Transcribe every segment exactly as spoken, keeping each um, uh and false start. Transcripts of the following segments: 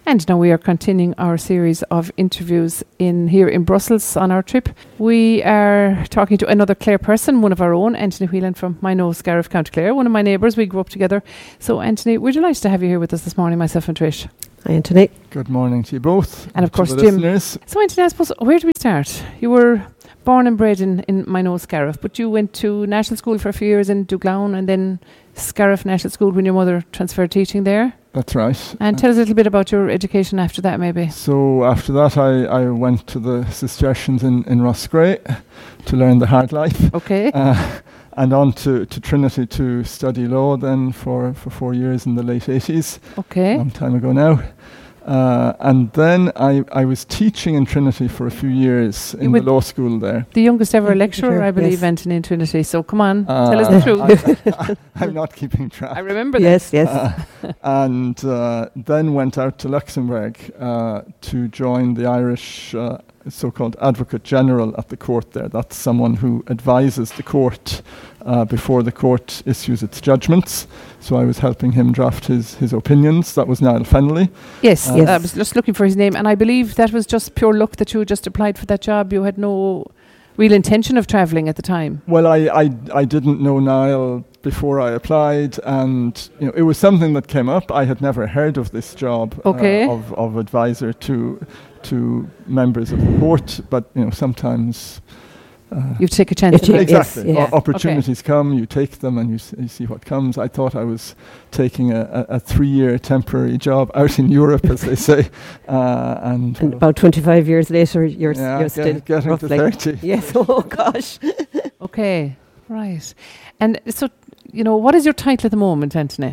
And now we are continuing our series of interviews in here in Brussels on our trip. We are talking to another Clare person, one of our own, Anthony Whelan from Minot, Scariff, County Clare, one of my neighbours. We grew up together. So, Anthony, we're delighted to have you here with us this morning, myself and Trish. Hi, Anthony. Good morning to you both. And of course, the Jim. Listeners. So, Anthony, I suppose, where do we start? You were born and bred in, in Minot, Scariff, but you went to national school for a few years in Douglown and then Scariff National School when your mother transferred teaching there. That's right. And tell us a little bit about your education after that, maybe. So after that, I, I went to the Cistercians in, in Roscrea to learn the hard life. Okay. Uh, and on to, to Trinity to study law then for, for four years in the late eighties. Okay. A long time ago now. Uh, and then I, I was teaching in Trinity for a few years in the law school there. The youngest ever lecturer, Sure, I believe, yes. Anthony, in Trinity. So come on, Uh, tell us the truth. I, I, I'm not keeping track. I remember that. Yes, yes. Uh, and uh, then went out to Luxembourg uh, to join the Irish uh, so-called Advocate General at the court there. That's someone who advises the court uh, before the court issues its judgments. So I was helping him draft his, his opinions. That was Niall Fennelly. Yes, Uh, yes, I was just looking for his name. And I believe that was just pure luck that you just applied for that job. You had no real intention of travelling at the time. Well, I, I, I didn't know Niall before I applied, and you know, it was something that came up. I had never heard of this job Okay. uh, of, of advisor to to members of the court, but you know, sometimes uh, You take a chance. You on take- that. Yes, exactly yeah. O- opportunities come, you take them, and you, s- you see what comes. I thought I was taking a, a, a three-year temporary job out in Europe, as they say, uh, and, And about twenty-five years later, you're, s- yeah, you're get- still getting to roughly. thirty. Yes, oh gosh. Okay, right. And so, you know, what is your title at the moment, Anthony?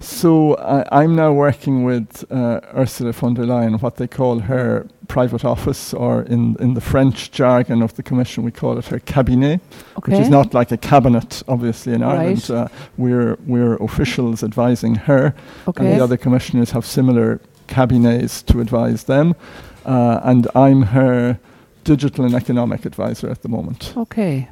So I, I'm now working with uh, Ursula von der Leyen, what they call her private office, or in, in the French jargon of the Commission, we call it her cabinet, Okay. which is not like a cabinet, obviously, in Ireland. Right. Uh, we're, we're officials advising her, Okay. and the other commissioners have similar cabinets to advise them. Uh, and I'm her digital and economic advisor at the moment. Okay.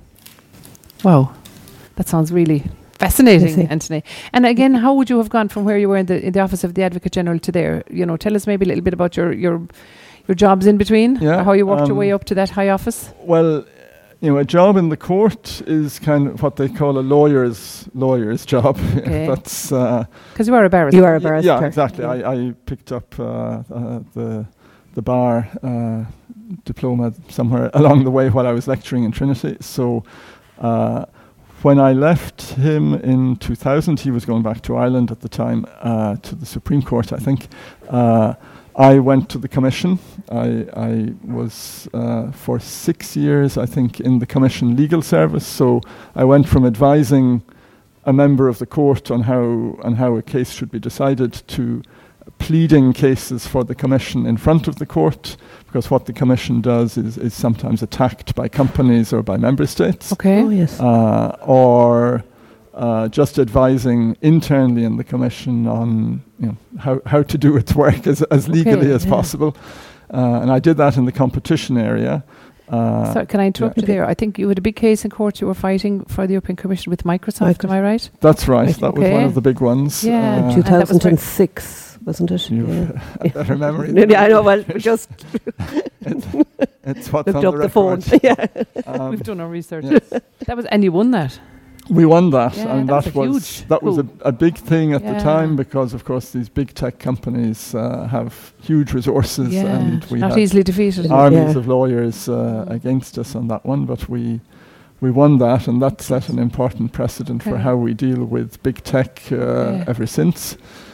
Wow. That sounds really fascinating, Yes, eh? Anthony. And again, how would you have gone from where you were in the in the office of the Advocate General to there? You know, tell us maybe a little bit about your your your jobs in between. Yeah, Or how you worked your um, way up to that high office. Well, you know, a job in the court is kind of what they call a lawyer's lawyer's job. Okay. That's uh, Because you are a barrister. You are a y- barrister. yeah, exactly. I, I picked up uh, uh, the the bar uh, diploma somewhere along the way while I was lecturing in Trinity. So uh, when I left him in two thousand, he was going back to Ireland at the time, uh, to the Supreme Court, I think. Uh, I went to the Commission. I, I was uh, for six years, I think, in the Commission legal service. So I went from advising a member of the court on how on how a case should be decided to pleading cases for the Commission in front of the court, because what the Commission does is, is sometimes attacked by companies or by member states. Okay. Oh, yes. Uh, or uh, just advising internally in the Commission on you know, how, how to do its work as, as legally Okay, as yeah. possible. Uh, and I did that in the competition area. Uh, So can I interrupt yeah. you there? I think you had a big case in court. You were fighting for the European Commission with Microsoft. Am I right? That's right. That was one Okay. of the big ones. Yeah. Uh, And that was two thousand six, wasn't it? You've Yeah. a better memory. Yeah, I know, well, just it's, it's what's looked on up the, the phone. record. Yeah. Um, We've done our research. yes. That was, and you won that. We won that, Yeah, and that that, was a was huge that was a, coup. a big thing at Yeah. the time, because, of course, these big tech companies uh, have huge resources, Yeah. and we Not had easily defeated. armies Yeah. of lawyers uh, against us on that one. But we we won that, and that set an important precedent for Okay. how we deal with big tech uh, Yeah. ever since.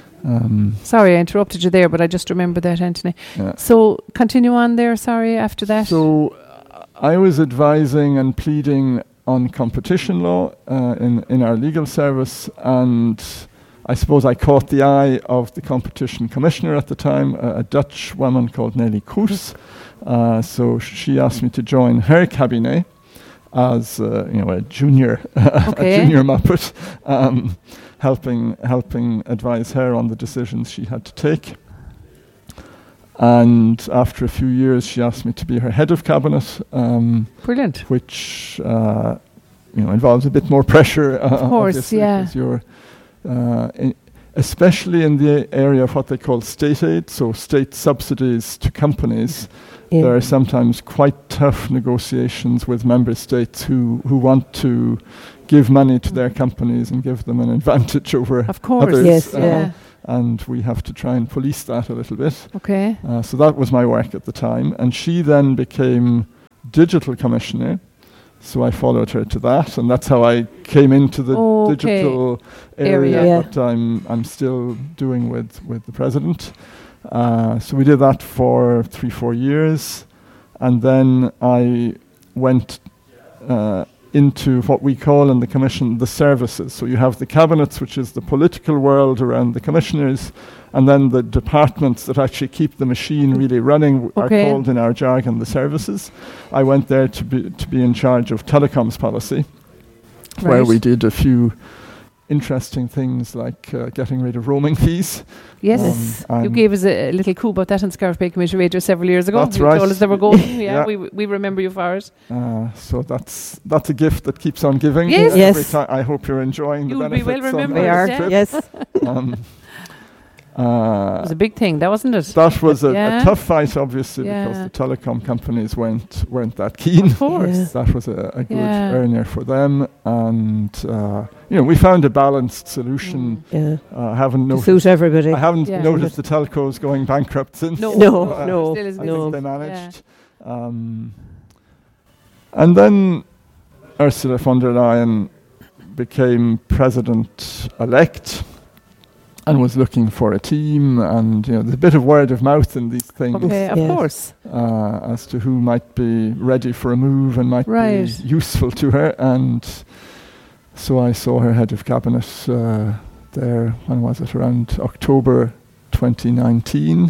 Um, Sorry, I interrupted you there, but I just remember that, Anthony. yeah. So continue on there. Sorry, after that. So uh, I was advising and pleading on competition law uh, in, in our legal service, and I suppose I caught the eye of the competition commissioner at the time, a, a Dutch woman called Nelly Koers. Uh, so sh- she asked me to join her cabinet as uh, you know, a junior Okay. a junior muppet, um, helping helping advise her on the decisions she had to take. And after a few years, she asked me to be her head of cabinet, um, Brilliant. which uh, you know involves a bit more pressure. Uh, Of course, obviously, yeah. 'cause you're uh, in, especially in the area of what they call state aid, so state subsidies to companies. Yeah. There are sometimes quite tough negotiations with member states who, who want to give money to their companies and give them an advantage over Of course. others. Yes, uh, yeah. And we have to try and police that a little bit. Okay. Uh, so that was my work at the time. And she then became digital commissioner. So I followed her to that, and that's how I came into the Okay. digital Area. area Yeah. that I'm I'm still doing with with the president. Uh, so we did that for three four years, and then I went uh, into what we call in the commission the services. So you have the cabinets, which is the political world around the commissioners, and then the departments that actually keep the machine really running w- Okay. are called in our jargon the services. I went there to be to be in charge of telecoms policy, where Right. we did a few interesting things like uh, getting rid of roaming fees. Yes. Yes. Um, You and gave us a, a little coup about that on Scariff Bay Community Radio several years ago. That's you right. told us they were going. Yeah, Yeah. we we remember you for it. Uh, so that's that's a gift that keeps on giving. Yes. Every Yes. ti- I hope you're enjoying You'll the be benefits. well on remembered. We that are. Yeah. trip. Yes. Um, It uh, was a big thing, that wasn't it? that was a, Yeah. a tough fight, obviously, because Yeah. the telecom companies weren't weren't that keen. Of course. Yeah. That was a, a good Yeah. earner for them, and uh, you know we found a balanced solution. Yeah. Uh, I haven't To noticed. suit everybody. I haven't Yeah. noticed the telcos going bankrupt since. No. No, Uh, no, Still is I busy. think no. they managed. Um, and then Ursula von der Leyen became president-elect and was looking for a team, and you know, there's a bit of word of mouth in these things Okay, of Yes. course. uh, as to who might be ready for a move and might Right. be useful to her. And so I saw her head of cabinet uh, there, when was it, around October twenty nineteen.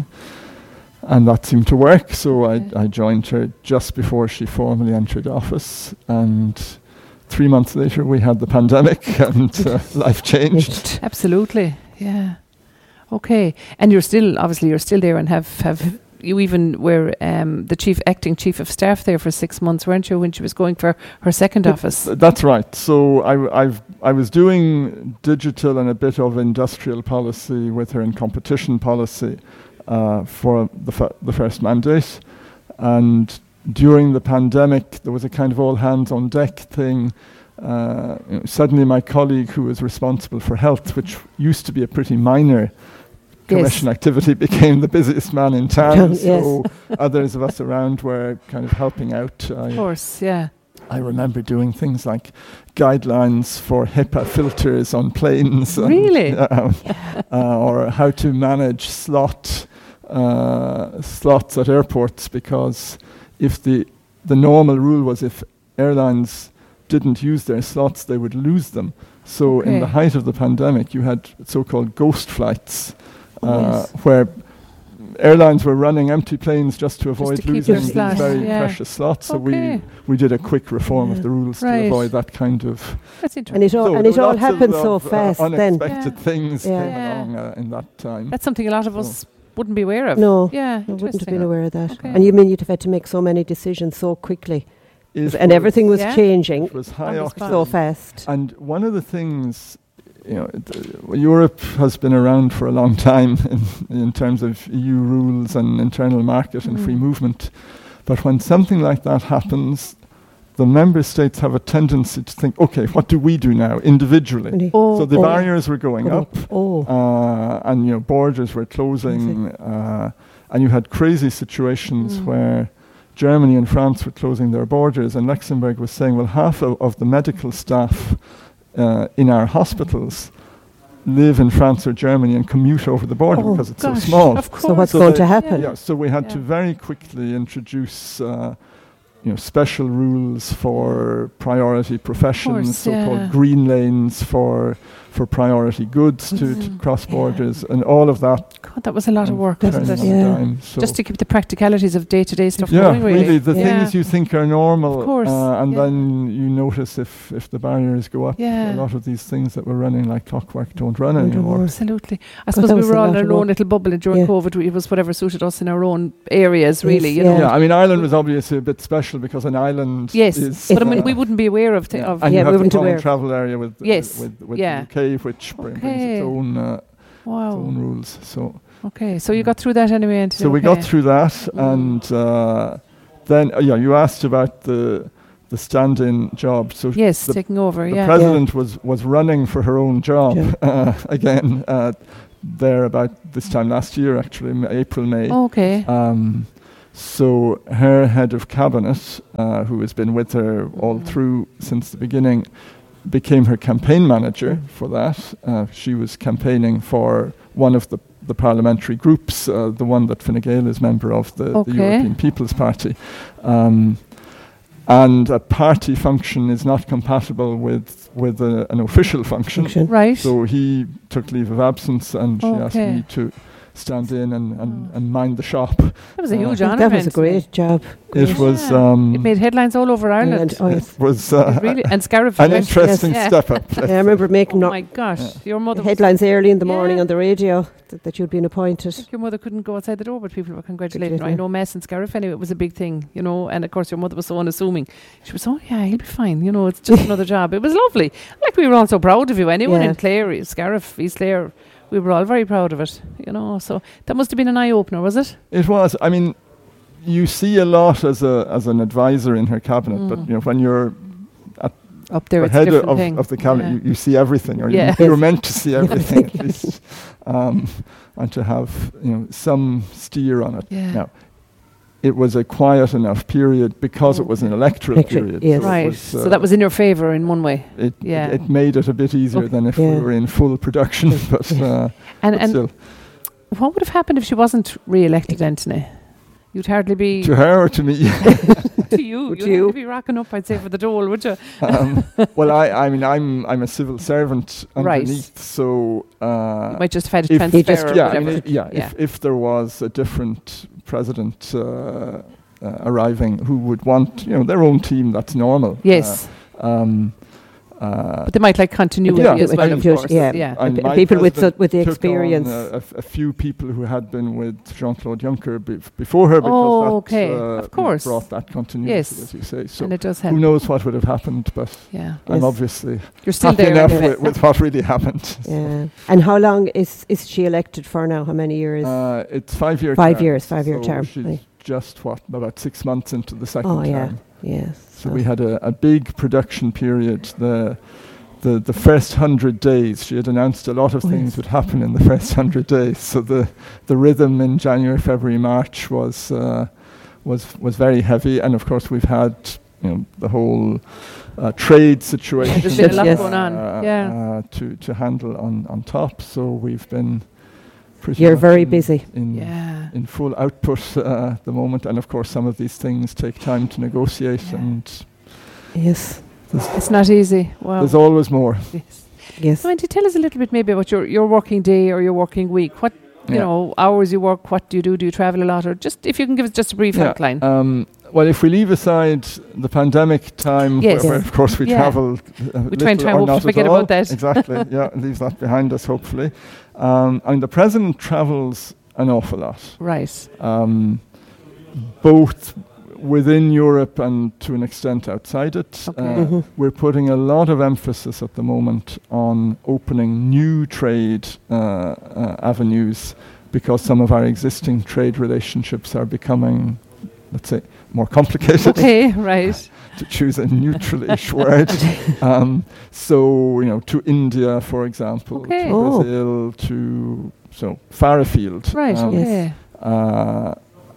And that seemed to work, so I, Okay. I joined her just before she formally entered office. And three months later, we had the pandemic, and uh, life changed. Absolutely. Yeah. Okay. And you're still, obviously, you're still there and have, have you even were um, the chief acting chief of staff there for six months, weren't you, when she was going for her second office? Th- That's right. So I, w- I've, I was doing digital and a bit of industrial policy with her, and competition policy uh, for the, f- the first mandate. And during the pandemic, there was a kind of all hands on deck thing. Uh, you know, suddenly my colleague who was responsible for health, which used to be a pretty minor commission activity, became the busiest man in town. Yes. So others of us around were kind of helping out. Of I, course, yeah. I remember doing things like guidelines for HIPAA filters on planes. and, Really? uh, uh, or how to manage slot uh, slots at airports, because if the the normal rule was if airlines didn't use their slots, they would lose them. So in the Okay. height of the pandemic, you had so-called ghost flights, uh, Yes. where airlines were running empty planes just to avoid to keep losing their these slots, very yeah. precious slots. So Okay. we we did a quick reform of Yeah. the rules Right. to avoid that kind of. That's And interesting. it all So and there it were all lots of- happened so of, uh, fast then. unexpected Yeah. things Yeah. came Yeah. along uh, in that time. That's something a lot of us wouldn't be aware of. No, Yeah, I wouldn't have interesting. been aware of that. Okay. And you mean you'd have had to make so many decisions so quickly, It and everything was Yeah. changing It was high On the octane. spot. so fast. And one of the things, you know, it, uh, Europe has been around for a long time in, in terms of E U rules and internal market and Mm. free movement. But when something like that happens, the member states have a tendency to think, okay, what do we do now individually? Really. Oh, So the oh. barriers were going Go up, Oh, uh, and you know borders were closing, uh, and you had crazy situations Mm. where Germany and France were closing their borders, and Luxembourg was saying, well, half of, of the medical staff uh, in our hospitals live in France or Germany and commute over the border Oh, because it's gosh, so small. Of course. so what's So going they- to happen? Yeah, so we had to Yeah. very quickly introduce uh, you know, special rules for priority professions, course, so-called yeah. green lanes for for priority goods to, to Mhm. cross Yeah. borders, and all of that. God, that was a lot of work, wasn't turning it? on a Yeah. dime. So Just to keep the practicalities of day-to-day stuff yeah, going, really. really, the Yeah. things you think are normal, Of course, uh, and yeah. then you notice if, if the barriers go up, Yeah. a lot of these things that were running like clockwork don't run Don't anymore. work. Absolutely. I God, suppose that we was were a all lot in of our own work. little bubble, and during Yeah. COVID. It was whatever suited us in our own areas, really. Yes, you yeah. know. Yeah, I mean, Ireland was obviously a bit special because an island Yes, is... but I mean, uh, we wouldn't be aware of. Th- yeah. of And Yeah, you we have the wouldn't common aware. travel area with, Yes, with, with yeah. the U K, which br- brings Okay. its own uh, Wow. its own rules. So Okay, so you got through that anyway. And so we okay. got through that, Mm. and uh, then uh, yeah, you asked about the the stand-in job. So Yes, the, taking over. the Yeah. president was was running for her own job Yeah. uh, again uh, there about this time last year, actually, m- April, May. Okay. Um, so her head of cabinet, uh, who has been with her all Mm. through since the beginning, became her campaign manager Mm. for that. Uh, she was campaigning for one of the, the parliamentary groups, uh, the one that Fine Gael is member of, the, Okay. the European People's Party. Um, and a party function is not compatible with, with a, an official function. Function. Right. So he took leave of absence, and she asked Okay. me to stand in and, and, Oh. and mind the shop. that was a uh, huge That honour. was a great job. It Yeah. was um, It made headlines all over Ireland. And, oh, yes. it was It uh, really, and Scariff. an went- interesting Yeah. step up. I remember making Oh no- my gosh, your mother. was- headlines early in the morning Yeah. on the radio that, that you'd been I appointed. think your mother couldn't go outside the door, but people were congratulating her. I Yeah. know Mess and Scariff anyway, it was a big thing, you know, and of course your mother was so unassuming. She was, oh yeah, he'll be fine, you know, it's just another job. It was lovely. Like we were all so proud of you. Anyone Yeah. in Clare, Scariff, East Clare, we were all very proud of it, you know, so that must have been an eye-opener, was it? It was. I mean, you see a lot as a as an advisor in her cabinet, Mm. but you know when you're Up there, the it's a head different of, thing. of the cabinet, Yeah. you, you see everything, or Yeah. you, you're meant to see everything at least, um, and to have you know some steer on it. Yeah. Now, it was a quiet enough period because it was an electoral Electoral, period. yes. so it Right, was, so uh, that was in your favour in one way. it, yeah. it. It made it a bit easier Okay. than if Yeah. we were in full production, but, uh, And but and still, what would have happened if she wasn't re-elected, Anthony? You'd hardly be to her or to me. to you. Would You'd you? hardly be racking up, I'd say, for the dole, would you? um, well, I, I mean, I'm I'm a civil servant Right. underneath, so uh, You might just have had a if- transfer You just- or yeah, I whatever. mean, if, yeah, Yeah. If, if there was a different president uh, uh, arriving who would want, you know, their own team, that's normal. Yes, Uh, um, uh, but they might like continuity Yeah, as I well, mean, of just- course. yeah. yeah. and P- my people with president the- with the took on, experience. uh, a, f- a few people who had been with Jean-Claude Juncker bef- before her, because Oh, that okay, uh, of you know, course. brought that continuity, Yes. as you say. So and it does who help. knows what would have happened, but Yeah, I'm Yes. obviously you're still happy there. enough anyway. with, with what really happened. Yeah. And how long is, is she elected for now? How many years? Uh, it's five year Five term, years, five-year so term, She's right. just what about six months into the second Oh, yeah. term. yes. So we had a, a big production period. The the the first hundred days, she had announced a lot of Oh, things yes. would happen in the first hundred days. So the the rhythm in January, February, March was uh, was was very heavy, and of course we've had you know the whole uh, trade situation. There's been a lot Yes. going on. uh, Yeah. uh, to to handle on on top. So we've been pretty. You're much very in- busy. In, Yeah. in full output uh, at the moment, and of course some of these things take time to negotiate, Yeah. and Yes. It's not easy. Wow. there's always more. Yes. Yes. So, Auntie, tell us a little bit maybe about your, your working day or your working week. What, you Yeah. know, hours you work, what do you do? Do you travel a lot? Or just, if you can give us just a brief Yeah, outline. Um, well, if we leave aside the pandemic time, Yes. where, where of course we Yeah. travelled, uh, We try and little try or hope to not at forget all. about that. Exactly. Yeah, leave that behind us, hopefully. Um, I mean, the president travels an awful lot, Right. um, both within Europe and to an extent outside it. Okay. Uh, Mhm. We're putting a lot of emphasis at the moment on opening new trade uh, uh, avenues, because some of our existing trade relationships are becoming, let's say, more complicated, Okay, right. to choose a neutral-ish word. Um, so, you know, to India, for example, Okay. to Oh. Brazil, to so far afield. Right, Um, Yes. okay. uh,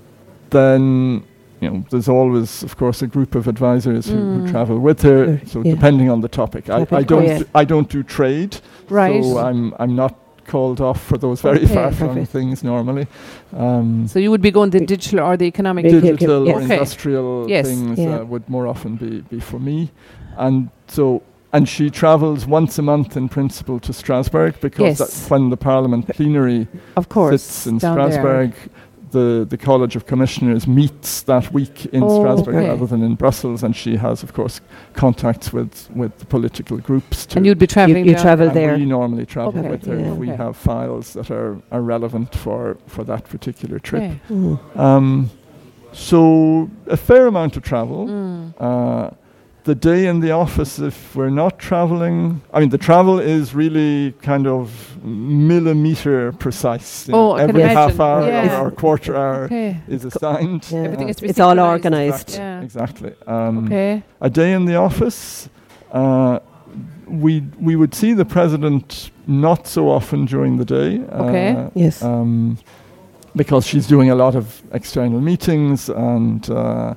then, you know, there's always, of course, a group of advisors who, Mm. who travel with her. Sure, So yeah. depending on the topic, I, Topic, I oh, don't, yeah. do, I don't do trade. Right. So I'm, I'm not called off for those very Okay. far-flung Perfect. things normally. Um, So you would be going the digital or the economic. Big- digital yes. or Okay. industrial Yes. things Yeah. uh, would more often be, be for me. And so, and she travels once a month in principle to Strasbourg, because Yes. that's when the Parliament plenary Of course. sits in down there. Strasbourg. The, the College of Commissioners meets that week in Oh, Strasbourg okay. rather than in Brussels, and she has, of course, contacts with, with the political groups. To And you'd be travelling you down. travel and there. we normally travel Okay. with her Yeah. if we Okay. have files that are, are relevant for, for that particular trip. Okay. Mm. Um, so a fair amount of travel. Mm. Uh, the day in the office, if we're not traveling, I mean, the travel is really kind of millimeter precise. you know, Oh, I can every half imagine. hour Yeah. or a quarter hour Okay. is assigned. Yeah. Everything Uh, is to be It's all synchronized. organised. Yeah. Exactly. Um, Okay. A day in the office, uh, we we would see the president not so often during the day. Okay. Uh, Yes. um, because she's doing a lot of external meetings, and uh,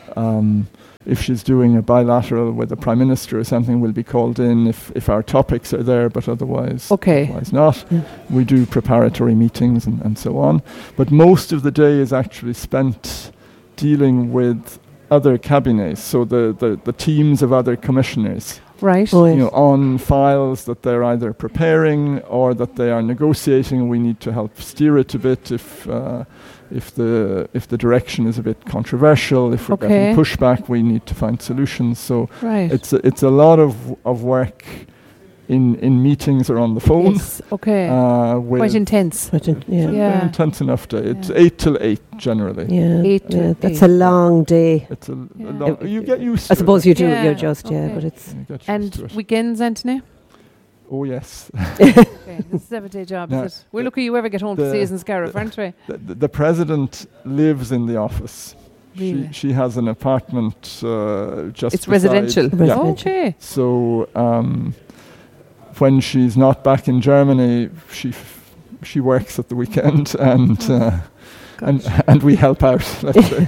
um, if she's doing a bilateral with the prime minister or something, we'll be called in if, if our topics are there, but otherwise, Okay. otherwise not. Yeah. We do preparatory meetings and, and so on. But most of the day is actually spent dealing with other cabinets, so the, the, the teams of other commissioners. Right. Oh, You yes. know, on files that they're either preparing or that they are negotiating. We need to help steer it a bit if uh, if the if the direction is a bit controversial. If we're Okay. getting pushback, we need to find solutions. So Right. it's a, it's a lot of of work in in meetings or on the phone. Yes. Okay. Uh, with Quite intense. Quite in- yeah. Very Yeah. intense enough day. It's Yeah. eight till eight generally. Yeah. Eight to yeah. eight. That's a long day. It's a, a Yeah. long, you get used to I suppose it. you do. Yeah, You're just yeah, okay. but it's You get used And to it. weekends, Anthony? Oh yes. Okay, this is a seven-day job, No, is it? We're lucky you ever get home to the- see us in Scariff, aren't we? the, the, the president lives in the office. Really? She she has an apartment uh, just. It's beside- residential. Yeah. Yeah. Okay. So um, when she's not back in Germany, she f- she works at the weekend, and uh, and Gosh. and we help out. Let's say.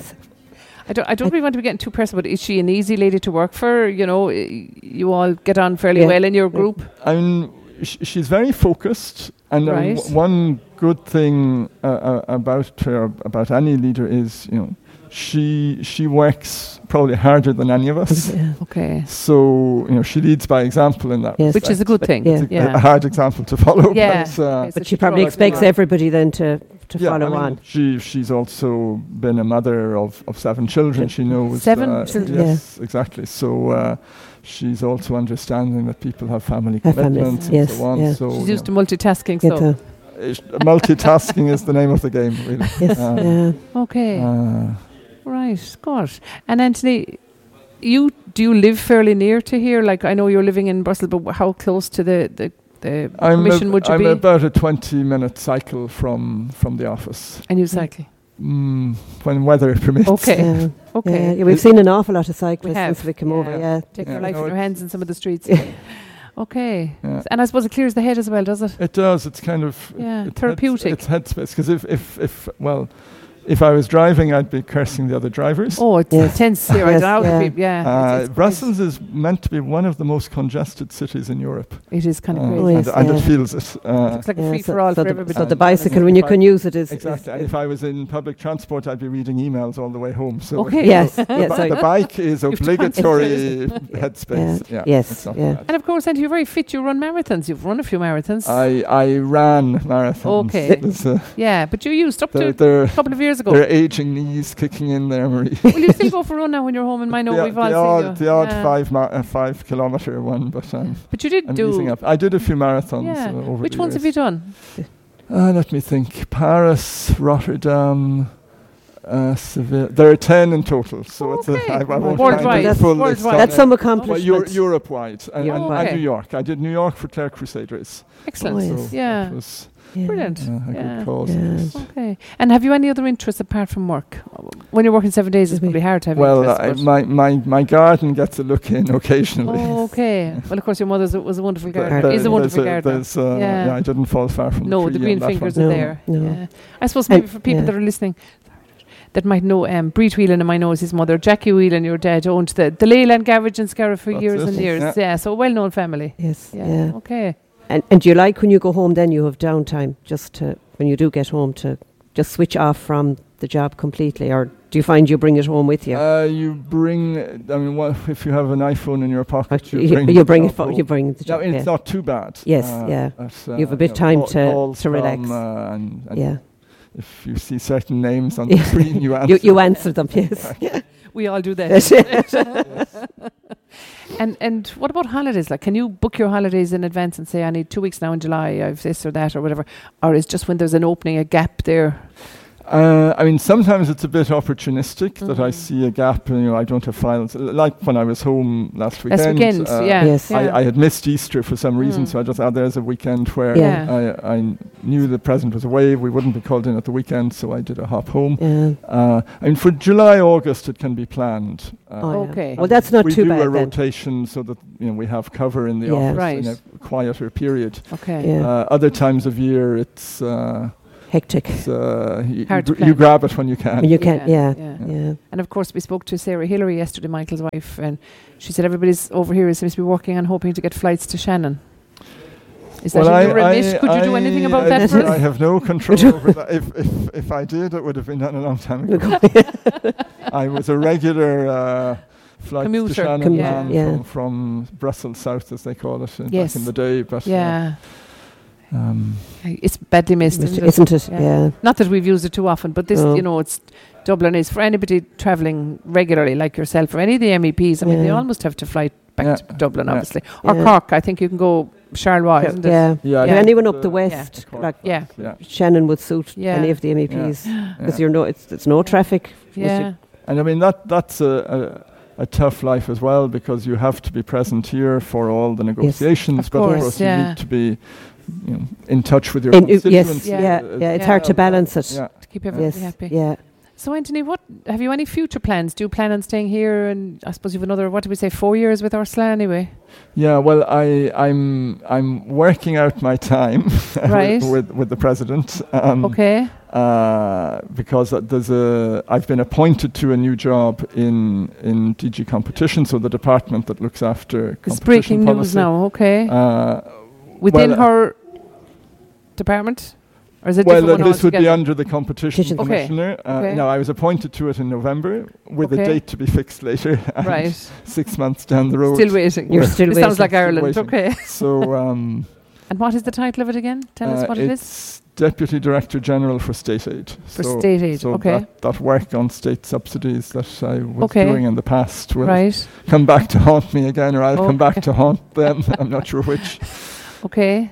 I don't, I don't really want to be getting too personal, but is she an easy lady to work for? You know, y- you all get on fairly Yeah. well in your group. I mean, sh- she's very focused, and uh, Right. w- one good thing uh, uh, about her, about any leader, is you know she she works probably harder than any of us. yeah. Okay. So you know she leads by example in that. Yes. Which is a good thing. yeah. It's a, Yeah. a hard example to follow. Yeah. But, uh, Okay, so But she probably draws expects people on. everybody then to to yeah, follow I mean, on. She she's also been a mother of, of seven children. She knows Seven uh, children? Yes, exactly. So uh, she's also understanding that people have family Have families, commitments and yes, so on. yeah. So She's you used to multitasking, Get so. a- Ish- multitasking is the name of the game, really. yes. Um, yeah. Okay. Uh, Right. Gosh. And Anthony, you do you live fairly near to here? Like, I know you're living in Brussels, but wh- how close to the, the, the I'm, commission ab- would you I'm be? about a twenty-minute cycle from from the office, And you cycle. mm, when weather permits. Okay. Yeah. Okay. Yeah, yeah, we've seen an awful lot of cyclists have, since we came yeah. over. Yeah. Take Yeah. your life No, in your it- hands in some of the streets. Okay. Yeah. And I suppose it clears the head as well, does it? It does. It's kind of Yeah, it therapeutic. It's, it's headspace because if, if if well, if I was driving, I'd be cursing the other drivers. Oh, it's Yes. intense here. I Yes, don't know. yeah. Yeah. yeah Uh, it's, it's Brussels is meant to be one of the most congested cities in Europe, It is kind of Uh, crazy. Oh, and, yes, and yeah. it feels it. Uh, It's like a Yeah, free so- for all so for the, everybody. So the And- bicycle, and when you if can I- use it, is, is exactly. And if I was in public transport, I'd be reading emails all the way home. So Okay. yes, the, yes, bi- so- the bike is You've done obligatory headspace. Yeah. Yes, it's not yeah. bad. And of course, Andy, you're very fit. You run marathons. You've run a few marathons. I I ran marathons. Okay. There's, uh, yeah, but you used up to they're, a they're, couple of years ago. they're aging knees kicking in there, Marie. Will you still go for a run now when you're home in my know the, we've all the seen odd, you. the odd Yeah. five ma- uh, five kilometer one, but um, But you did I'm do. easing up. I did a few marathons Yeah. uh, over Which the ones have you years. done? Uh, let me think. Paris, Rotterdam, uh, Seville. There are ten in total, so it's Okay. a, I, I won't Worldwide. try and do That's the full list worldwide. on That's it. some Well, accomplishment. Euro- Europe-wide and, and, Europe-wide. and New York. I did New York for Clare Crusaders. Excellent. Oh, So yes. Yeah. that was Yeah. Brilliant. uh, a Yeah. good cause. Yeah. Okay. And have you any other interests apart from work? When you're working seven days, it's Mhm. probably hard to have Well, interests. I, but- my, my, my garden gets a look in occasionally. Oh, okay. Well, of course, your mother was a wonderful There- gardener. There- Is a wonderful there's gardener. there's, uh, Yeah. yeah, I didn't fall far from No, the the tree green on that fingers one. are No, there. no. Yeah. I suppose maybe And- for people yeah. that are listening that might know um, Breed Whelan and my know is his mother, Jackie Whelan, your dad, owned the, the Leyland Garage in Scariff for That's years it. and years. Yeah. Yeah, so a well-known family. Yes. Yeah. Yeah. Okay. And and do you like when you go home? Then you have downtime, just to when you do get home to just switch off from the job completely, or do you find you bring it home with you? Uh, you bring, I mean, what, if you have an iPhone in your pocket, you, you, bring, you the bring it. job For, home. you bring the No, job. it's yeah. not too bad. Yes, Uh, yeah. but, uh, You have a bit know, time call- to- calls to relax. from, uh, and, and Yeah. if you see certain names on the Yeah. screen, you answer. You you answer them. Yes. We all do that. Yes. and and what about holidays? Like, can you book your holidays in advance and say, I need two weeks now in July, I've this or that or whatever? Or is just when there's an opening, a gap there? Uh, I mean, sometimes it's a bit opportunistic that I Mhm. see a gap. You know, I don't have files. L- Like when I was home last weekend. Last weekend, uh, yeah. Yes. yeah. I, I had missed Easter for some reason, Mm. so I just, oh, there's a weekend where Yeah. I, I knew the president was away. We wouldn't be called in at the weekend, so I did a hop home. Yeah. Uh, I mean, for July, August, it can be planned. Uh, Oh, yeah. Okay. Well, that's not we too do bad a then. rotation so that you know we have cover in the Yeah. office Right. in a quieter period. Okay. Yeah. Uh, other times of year, it's, uh, Hectic. it's uh, y- Hard to you, gr- you plan. grab it when you can. When you can, yeah, yeah. yeah. And of course, we spoke to Sarah Hillary yesterday, Michael's wife, and she said everybody's over here seems to be working on hoping to get flights to Shannon. Is that Well, in your remit? Could you do I- anything about I, that for I us? have no control over that. If, if, if I did, it would have been done a long time ago. I was a regular uh, flight Commuter. to Shannon Commuter, man yeah. from, from Brussels South, as they call it, in, Yes. back in the day. But uh, Yeah. um, It's badly missed, isn't it? Isn't it? Yeah. Yeah. Not that we've used it too often, but this, No. you know, it's Dublin is for anybody travelling regularly, like yourself or any of the M E Ps. I mean, they Yeah. almost have to fly back Yeah. to Dublin, Yeah. obviously, or Yeah. Cork. I think you can go Charleroi, isn't it? Yeah. yeah, Yeah. Anyone up the the- west, Cork like Yeah. yeah. Shannon, would suit Yeah. any of the M E Ps because Yeah. you're no, it's it's no traffic. Yeah. And I mean that that's a, a, a tough life as well because you have to be present here for all the negotiations, Of but of course, course yeah. you need to be you know, in touch with your In- yes, constituents. Yeah. yeah, uh, yeah. It's Yeah. hard to balance it. Yeah. To keep everybody Yes, happy. yeah. So, Anthony, what have you any future plans? Do you plan on staying here? And I suppose you've another, what do we say, four years with Ursula anyway? Yeah, well, I, I'm I'm working out my time Right. with, with with the president. Um, Okay. Uh, because uh, there's a I've been appointed to a new job in in D G Competition, so the department that looks after It's competition breaking policy. news now. Okay. Uh, Within well, her department? Or is it well, different uh, one this would be altogether? under the competition Competition. Okay. commissioner. Uh, Okay. No, I was appointed to it in November with Okay. a date to be fixed later. and Right. Six months down the road. Still waiting. You're still This waiting. sounds like Still Ireland. waiting. Okay. So um, And what is the title of it again? Tell us uh, what it is. it's Deputy Director General for State Aid. For so state aid. So Okay. that, that work on state subsidies that I was Okay. doing in the past will Right. come back to haunt me again, or I'll come back Okay. to haunt them. I'm not sure which. Okay.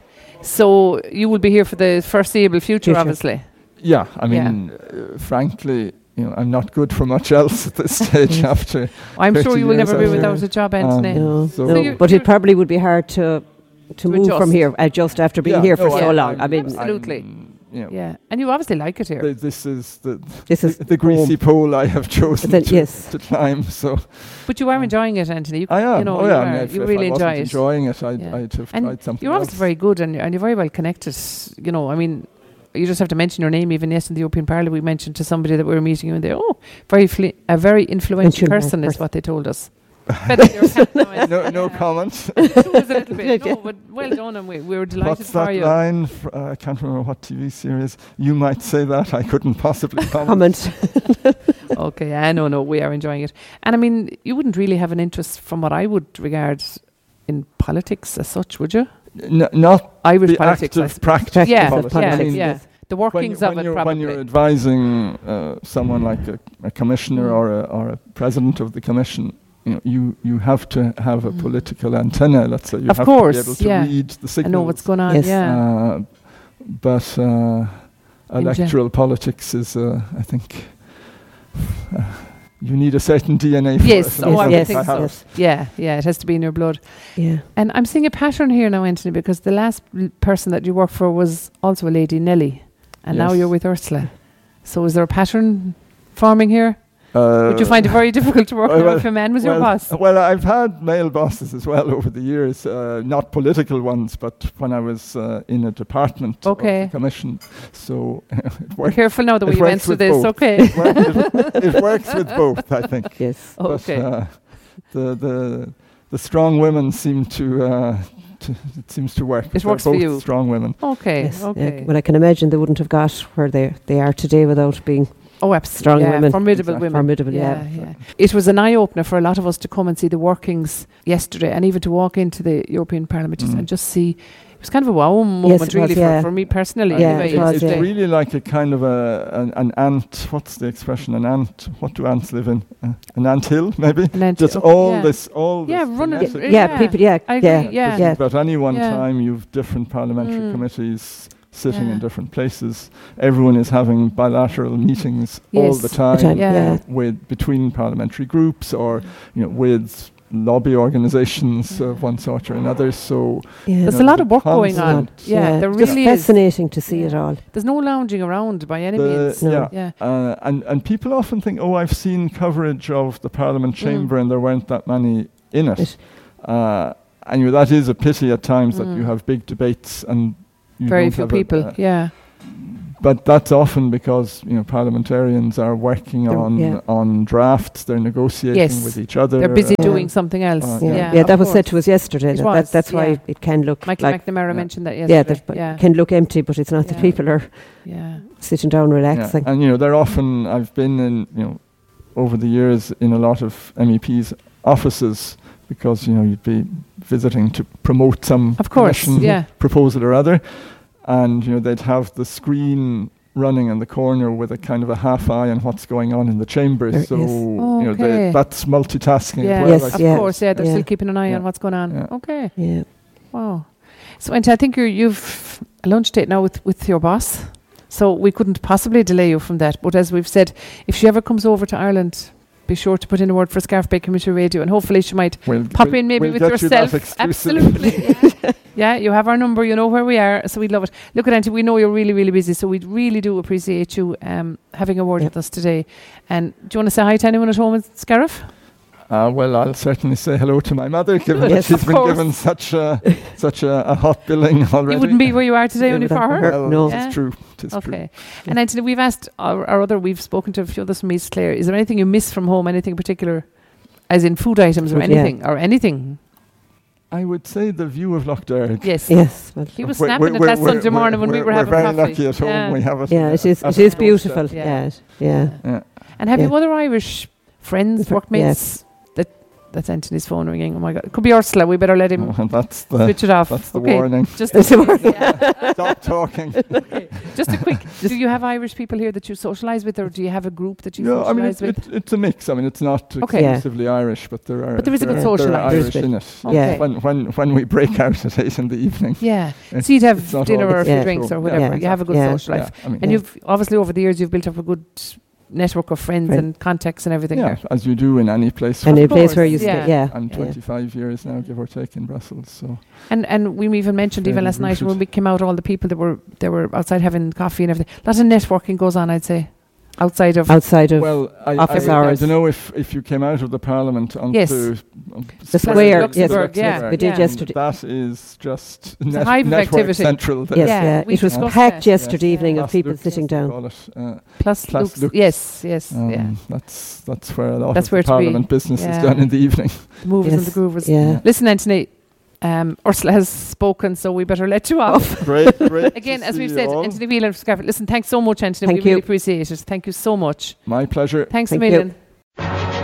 So you will be here for the foreseeable future, Future. obviously. Yeah, I mean, uh, frankly, you know, I'm not good for much else at this stage after. I'm sure thirty you will years never be out here. without a job, Anthony. Um, No, So- no. So you're- but you're- it probably would be hard to to To move from adjust. here, uh, just after being Yeah, here for no, so I'm- long. I I'm- mean, Absolutely. I'm, you know, Yeah. And you obviously like it here. th- this is the this is the, the greasy pole I have chosen Then- to, yes. to climb. So But you are enjoying it, Anthony. You, I am. You know, oh you, yeah, are. I mean, if, you if really I wasn't enjoy it. enjoying it, I'd, Yeah. I'd have And tried something You're else. obviously very good and, and you're very well connected. You know, I mean, you just have to mention your name. Even yesterday in the European Parliament, we mentioned to somebody that we were meeting you and they, oh, very fli- a very influential Influential person is person. what they told us. Better than your cat now, Anthony. no, no Yeah. comment. It was a little bit. Yeah. No, but well done, and we, we were delighted What's for that you. line? Fr- uh, I can't remember what T V series. You might say that. I couldn't possibly comment. comment. Okay, I know, no, we are enjoying it. And I mean, you wouldn't really have an interest from what I would regard in politics as such, would you? N- not Irish the politics, I active suppose. practice Yeah, of politics. yeah, I mean, yeah. The when, workings when of it, you're, probably. when you're advising uh, someone like a, a commissioner Mm. or, a, or a president of the commission, you know, you, you have to have a Mm. political antenna. Let's say you Of have course, to be able to yeah. read the I signals. know what's going on, Yes. yeah. Uh, but uh, In gen- electoral politics is, uh, I think, uh, you need a certain D N A for Yes, it. oh, I would yes, think I have. yes. Yeah, yeah, it has to be in your blood. Yeah. And I'm seeing a pattern here now, Anthony, because the last l- person that you worked for was also a lady, Nelly, and now Yes. you're with Ursula. So is there a pattern forming here? Uh, Would you find it very difficult to work well, now well, if a man was your well, boss? Well, I've had male bosses as well over the years, uh, not political ones, but when I was uh, in a department Okay. of the commission. So it Be works. careful now the way it you works answer with this, both. okay? It, work, it, it works with both, I think. Yes. Okay. But, uh, the the the strong women seem to. Uh, to it seems to work. It They're works for both you. Strong women. Okay, Yes. okay. Yeah. Well, I can imagine they wouldn't have got where they they are today without being Oh, absolutely. strong yeah, women. Formidable Exactly. women. formidable. Yeah, Yeah. yeah. It was an eye opener for a lot of us to come and see the workings yesterday, and even to walk into the European Parliament just, Mm. and just see. It was kind of a wow moment, it really, was, yeah. for, for me personally. Yeah, anyway, it was, it's yesterday. yeah. really like a kind of a an, an ant. What's the expression? An ant. What do ants live in? Uh, an ant hill, maybe. And then Just oh, all yeah. this, all Yeah, this running- genetic- Yeah. Yeah, people. Yeah, I agree, yeah, yeah. yeah. But at any one Yeah. time, you've different parliamentary Mm. committees sitting Yeah. in different places. Everyone is having bilateral meetings all Yes. the The time, time, Yeah. yeah. with between parliamentary groups, or you know, with lobby organisations of one sort or another. So Yeah. There's know, a lot the of work going on. constant- Yeah, there Just really is. fascinating to see Yeah. it all. There's no lounging around by any The- means. No. yeah. Yeah. Uh, and and people often think, oh, I've seen coverage of the Parliament Mm. chamber, and there weren't that many in it. It- Uh, and you know, that is a pity at times that Mm. you have big debates and you Very don't few have a- people. uh, yeah. but that's often because you know parliamentarians are working They're- on yeah. on drafts. They're negotiating Yes. with each other. They're busy Yeah. doing something else. Uh, Yeah, yeah, yeah, of that was said course. to us yesterday. It That, was, that that's why yeah. it can look Michael like McNamara yeah. mentioned that yeah, yesterday. that Yeah. can look empty, but it's not that Yeah. people are Yeah. sitting down Yeah. relaxing. And you know, they're often. I've been in you know over the years in a lot of M E Ps' offices because you know you'd be visiting to promote some Of course. commission Yeah. proposal or other, and you know they'd have the screen running in the corner with a kind of a half eye on what's going on in the chamber. There So is. you know Okay. they, that's multitasking Yeah. as well. Yes, I Of yeah. course. Yeah. They're Yeah. still keeping an eye on Yeah. what's going on. Yeah. Okay. Yeah. Wow. So, Ente, I think you're, you've a lunch date now with, with your boss. So we couldn't possibly delay you from that. But as we've said, if she ever comes over to Ireland, be sure to put in a word for Scarf Bay Community Radio, and hopefully she might We'll, pop we'll- in maybe we'll with get you that yourself. exclusive. Absolutely. yeah. Yeah, you have our number, you know where we are, so we'd love it. Look at Auntie, we know you're really, really busy, so we really do appreciate you um, having a word Yeah. with us today. And do you want to say hi to anyone at home in Scariff? Uh, well, I'll certainly say hello to my mother, given Yes, that she's of been course. given such a such a, a hot billing already. You wouldn't be where you are today Yeah, only for without her? her. Well, No. Yeah. it's true. It's true. Okay. And Anthony, we've asked our, our other, we've spoken to a few others from East Clare. Is there anything you miss from home, anything particular, as in food items or Food, yeah. anything, or anything? I would say the view of Lough Derg. Yes. Yes. Well, He was We're- snapping we're- at that we're- Sunday morning when we we're- were having We're very coffee. lucky at home. Yeah. We have it. yeah, uh, it is. at It is our beautiful. doorstep. Yeah. Yeah. Yeah. Yeah. And have Yeah. you other Irish friends, Fr- workmates? That That's Anthony's phone ringing. Oh my God. It could be Ursula. We better let him Oh, and that's the switch it off. that's the okay. warning. Just That's the in case, yeah. Stop talking. Okay. Just a quick. Do you have Irish people here that you socialise with, or do you have a group that you No, I mean socialise it's, with? it, it's a mix. I mean it's not Okay. Yeah. exclusively Irish, but there are But there is a there good are- social there are life. Irish in it. Yeah. When when when we break out at eight in the evening. Yeah. It's- So you'd have it's not dinner all or a the few Yeah. drinks or Yeah. whatever. Yeah. You have a good Yeah. social life. Yeah, I mean, And yeah. you've obviously over the years you've built up a good network of friends Right. and contacts and everything yeah, here. as you do in any place. And Of a place where course, you yeah. stay. Yeah. I'm Yeah. twenty-five years now, give or take, in Brussels. So And and we even mentioned even Fairly last night rooted. when we came out, all the people that were they were outside having coffee and everything. A lot of networking goes on, I'd say, outside of Outside of well, I, office I, I hours. don't know if, if you came out of the Parliament onto Yes. um, The square, yes. Luxembourg, yeah, we did yeah. yesterday. That is just It's a net, hive of network activity. central. There. Yes, Yeah, yeah. we It was discussed packed that. yesterday Yes. evening of Plus people Lux, sitting as they down. call it. Uh, plus, plus Luke's- Luke's. yes, yes, um, yeah. That's that's where a lot That's of where the to be. Parliament business Yeah. is done in the evening. The movers and Yes, the groovers. Yeah. Listen, Anthony, um, Ursula has spoken, so we better let you off. Great, great. Again, to as see we've you said, all. Anthony Whelan from Scarf. Listen, thanks so much, Anthony. Thank we really you. appreciate it. Thank you so much. My pleasure. Thanks Thank a you. million.